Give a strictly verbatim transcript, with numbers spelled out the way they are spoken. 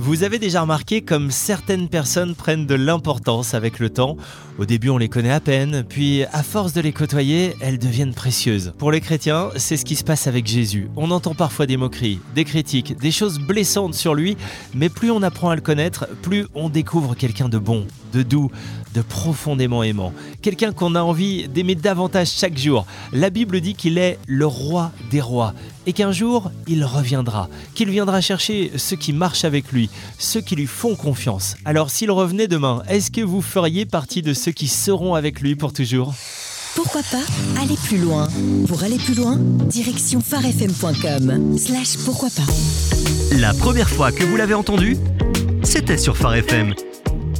Vous avez déjà remarqué comme certaines personnes prennent de l'importance avec le temps. Au début, on les connaît à peine, puis à force de les côtoyer, elles deviennent précieuses. Pour les chrétiens, c'est ce qui se passe avec Jésus. On entend parfois des moqueries, des critiques, des choses blessantes sur lui, mais plus on apprend à le connaître, plus on découvre quelqu'un de bon, de doux, de profondément aimant. Quelqu'un qu'on a envie d'aimer davantage chaque jour. La Bible dit qu'il est le roi des rois et qu'un jour, il reviendra, qu'il viendra chercher ceux qui marchent avec lui, ceux qui lui font confiance. Alors s'il revenait demain, est-ce que vous feriez partie de ceux qui seront avec lui pour toujours ? Pourquoi pas aller plus loin. Pour aller plus loin, direction pharefm point com slash pourquoi pas. La première fois que vous l'avez entendu, c'était sur Phare F M.